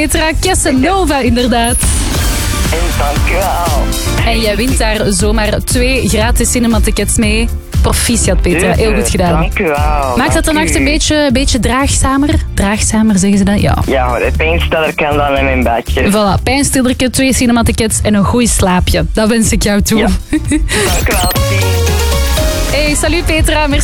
Petra. Casanova, inderdaad. En dankjewel. En jij wint daar zomaar 2 gratis cinematickets mee. Proficiat, Petra. Heel goed gedaan. Dankjewel. Maakt dat de nacht een beetje draagzamer? Draagzamer, zeggen ze dat? Ja. Ja, de pijnstiller kan dan in mijn bedje. Voilà, pijnstillerke, 2 cinematickets en een goed slaapje. Dat wens ik jou toe. Ja. Dankjewel, Tien. Hey, salut Petra. Merci.